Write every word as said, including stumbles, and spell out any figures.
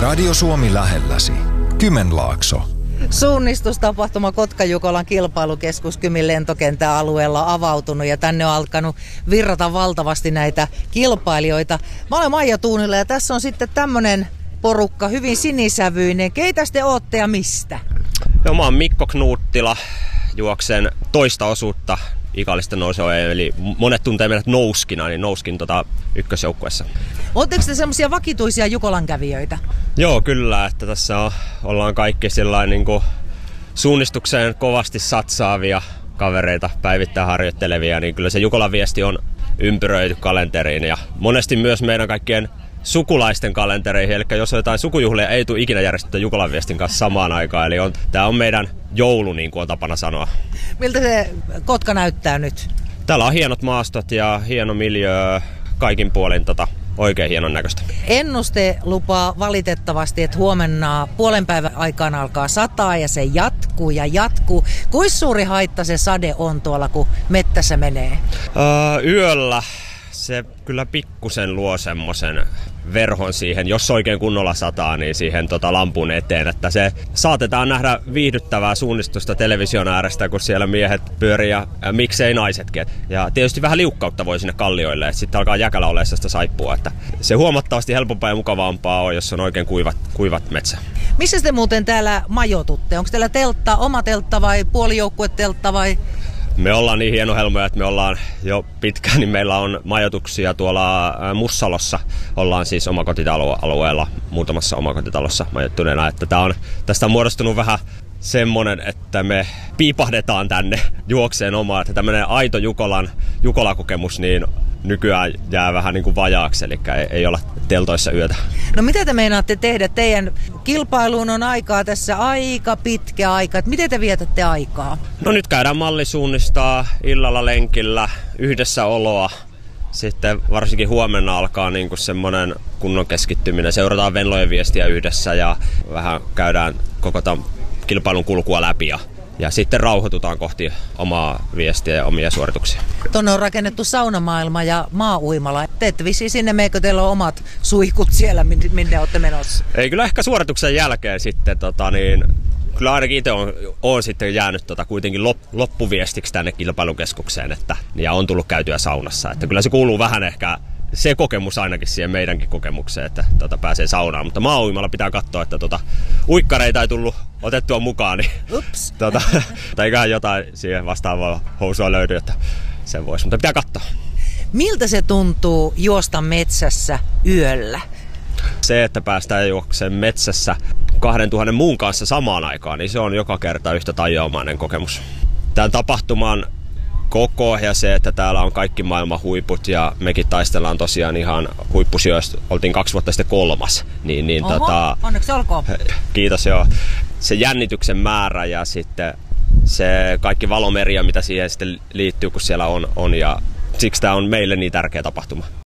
Radio Suomi lähelläsi. Kymenlaakso. Suunnistustapahtuma Kotka-Jukolan kilpailukeskus Kymin lentokentän alueella avautunut ja tänne on alkanut virrata valtavasti näitä kilpailijoita. Mä olen Maija Tuunila ja tässä on sitten tämmönen porukka, hyvin sinisävyinen. Keitä te ootte ja mistä? Joo, mä oon Mikko Knuuttila, juoksen toista osuutta ikallista nousua, eli monet tuntee meidät Nouskina, niin Nouskin tota ykkösjoukkuessa. Oletteko te semmoisia vakituisia Jukolan kävijöitä? Joo, kyllä, että tässä on, ollaan kaikki sillain niin kuin suunnistukseen kovasti satsaavia kavereita, päivittäin harjoittelevia, niin kyllä se Jukolan viesti on ympyröity kalenteriin ja monesti myös meidän kaikkien sukulaisten kalentereihin, eli jos on jotain sukujuhlia, ei tule ikinä järjestettyä Jukolan viestin kanssa samaan aikaan, eli on, tää on meidän joulu, niin kuin on tapana sanoa. Miltä se Kotka näyttää nyt? Täällä on hienot maastot ja hieno miljöö, kaikin puolin tota, oikein hienon näköistä. Ennuste lupaa valitettavasti, että huomenna puolen päivän aikaan alkaa sataa ja se jatkuu ja jatkuu. Kuinka suuri haitta se sade on tuolla, kun mettässä menee? Öö, yöllä se kyllä pikkusen luo semmoisen verhon siihen, jos oikein kunnolla sataa, niin siihen tota lampun eteen, että se saatetaan nähdä viihdyttävää suunnistusta television äärestä, kun siellä miehet pyörii ja, ja miksei naisetkin. Ja tietysti vähän liukkautta voi sinne kallioille, että sitten alkaa jäkälä olemaan sitä saippua, että se huomattavasti helpompaa ja mukavampaa on, jos on oikein kuivat, kuivat metsä. Missä te muuten täällä majoitutte? Onko teillä teltta, oma teltta vai puolijoukkueteltta vai? Me ollaan niin hienohelmoja, että me ollaan jo pitkään, niin meillä on majoituksia tuolla Mussalossa. Ollaan siis omakotitaloalueella, muutamassa omakotitalossa majoittuneena. Että tää on, tästä on muodostunut vähän semmonen, että me piipahdetaan tänne juokseen omaan. Että tämmönen aito Jukolan, Jukola-kokemus niin nykyään jää vähän niin kuin vajaaksi, eli ei, ei olla teltoissa yötä. No mitä te meinaatte tehdä? Teidän kilpailuun on aikaa tässä aika pitkä aika. Et miten te vietätte aikaa? No nyt käydään mallisuunnistaa illalla lenkillä, yhdessä oloa. Sitten varsinkin huomenna alkaa niin kuin semmoinen kunnon keskittyminen. Seurataan Venlojen viestiä yhdessä ja vähän käydään koko tämän kilpailun kulkua läpi. Ja Ja sitten rauhoitutaan kohti omaa viestiä ja omia suorituksia. Tuonne on rakennettu saunamaailma ja maa-uimala. Te ette vissiin sinne meikö teillä on omat suihkut siellä, minne olette menossa? Ei, kyllä ehkä suorituksen jälkeen sitten, tota, niin, kyllä ainakin itse on, on sitten jäänyt tota, kuitenkin lop, loppuviestiksi tänne kilpailukeskukseen, että, ja on tullut käytyä saunassa. Että kyllä se kuuluu vähän ehkä se kokemus ainakin siihen meidänkin kokemukseen, että tota, pääsee saunaan. Mutta maa-uimalla pitää katsoa, että tota, uikkareita ei tullut otettua mukaan, niin Ups. tota, eiköhän jotain siihen vastaavaa housua löydy, että sen voisi. Mutta pitää katsoa. Miltä se tuntuu juosta metsässä yöllä? Se, että päästään juokseen metsässä kahden tuhannen muun kanssa samaan aikaan, niin se on joka kerta yhtä tajoomainen kokemus. Tämän tapahtuman koko ja se, että täällä on kaikki maailman huiput ja mekin taistellaan tosiaan ihan huippusijoista. Oltiin kaksi vuotta sitten kolmas. Niin, niin, Oho, tota, onneksi olkoon. Kiitos joo. Se jännityksen määrä ja sitten se kaikki valomeria, mitä siihen sitten liittyy, kun siellä on, on ja siksi tämä on meille niin tärkeä tapahtuma.